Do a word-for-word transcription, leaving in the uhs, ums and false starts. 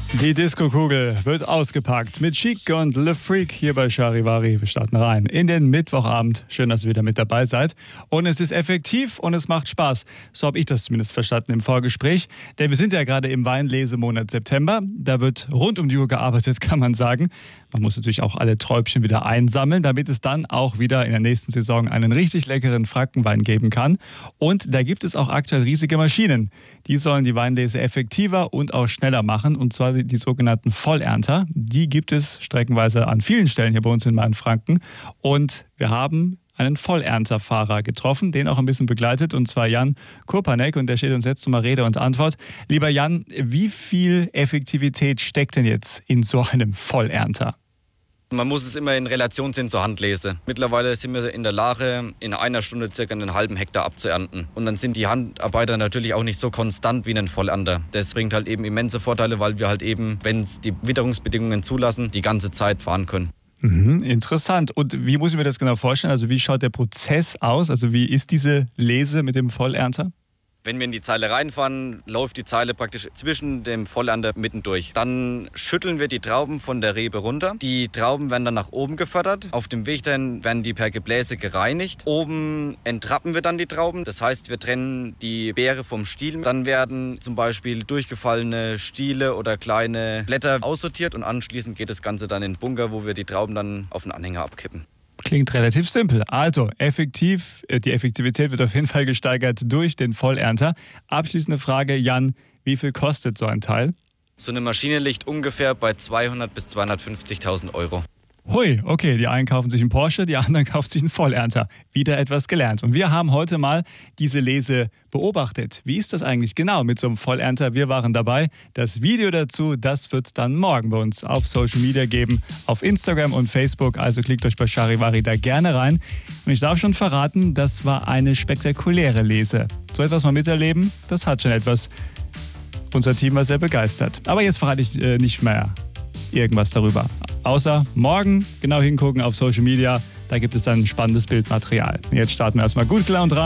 Die Disco-Kugel wird ausgepackt mit Chic und Le Freak hier bei Charivari. Wir starten rein in den Mittwochabend. Schön, dass ihr wieder mit dabei seid. Und es ist effektiv und es macht Spaß. So habe ich das zumindest verstanden im Vorgespräch. Denn wir sind ja gerade im Weinlesemonat September. Da wird rund um die Uhr gearbeitet, kann man sagen. Man muss natürlich auch alle Träubchen wieder einsammeln, damit es dann auch wieder in der nächsten Saison einen richtig leckeren Frankenwein geben kann. Und da gibt es auch aktuell riesige Maschinen. Die sollen die Weinlese effektiver und auch schneller machen. Und zwar die sogenannten Vollernter. Die gibt es streckenweise an vielen Stellen hier bei uns in Mainfranken. Und wir haben einen Vollernterfahrer getroffen, den auch ein bisschen begleitet, und zwar Jan Kurpanek, und der steht uns jetzt mal Rede und Antwort. Lieber Jan, wie viel Effektivität steckt denn jetzt in so einem Vollernter? Man muss es immer in Relation sehen zur Handlese. Mittlerweile sind wir in der Lage, in einer Stunde circa einen halben Hektar abzuernten. Und dann sind die Handarbeiter natürlich auch nicht so konstant wie ein Vollernter. Das bringt halt eben immense Vorteile, weil wir halt eben, wenn es die Witterungsbedingungen zulassen, die ganze Zeit fahren können. Mhm, interessant. Und wie muss ich mir das genau vorstellen? Also wie schaut der Prozess aus? Also wie ist diese Lese mit dem Vollernter? Wenn wir in die Zeile reinfahren, läuft die Zeile praktisch zwischen dem Vollernter mittendurch. Dann schütteln wir die Trauben von der Rebe runter. Die Trauben werden dann nach oben gefördert. Auf dem Weg dahin werden die per Gebläse gereinigt. Oben entrappen wir dann die Trauben. Das heißt, wir trennen die Beere vom Stiel. Dann werden zum Beispiel durchgefallene Stiele oder kleine Blätter aussortiert. Und anschließend geht das Ganze dann in den Bunker, wo wir die Trauben dann auf den Anhänger abkippen. Klingt relativ simpel. Also, effektiv, die Effektivität wird auf jeden Fall gesteigert durch den Vollernter. Abschließende Frage, Jan, wie viel kostet so ein Teil? So eine Maschine liegt ungefähr bei zweihundert bis zweihundertfünfzigtausend Euro. Hui, okay, die einen kaufen sich einen Porsche, die anderen kaufen sich einen Vollernter. Wieder etwas gelernt. Und wir haben heute mal diese Lese beobachtet. Wie ist das eigentlich genau mit so einem Vollernter? Wir waren dabei. Das Video dazu, das wird es dann morgen bei uns auf Social Media geben, auf Instagram und Facebook. Also klickt euch bei Charivari da gerne rein. Und ich darf schon verraten, das war eine spektakuläre Lese. So etwas mal miterleben, das hat schon etwas. Unser Team war sehr begeistert. Aber jetzt verrate ich äh, nicht mehr irgendwas darüber. Außer morgen genau hingucken auf Social Media, da gibt es dann spannendes Bildmaterial. Jetzt starten wir erstmal gut gelaunt rein.